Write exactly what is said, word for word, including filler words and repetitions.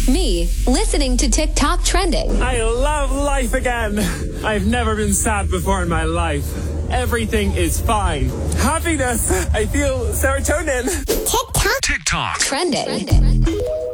Me, listening to TikTok trending. I love life again. I've never been sad before in my life. Everything is fine. Happiness. I feel serotonin. TikTok. TikTok. Trending.